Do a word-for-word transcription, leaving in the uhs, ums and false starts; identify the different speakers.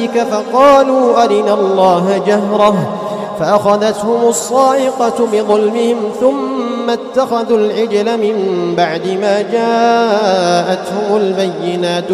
Speaker 1: ذلك فقالوا أرنا الله جهرة فأخذتهم الصاعقة بظلمهم ثم اتخذوا العجل من بعد ما جاءتهم البينات